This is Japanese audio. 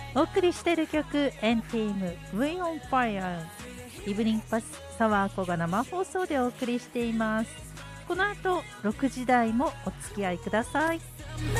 お送りしている曲エンティーム We on Fire イブニングパスサワーコが生放送でお送りしています。この後6時台もお付き合いください。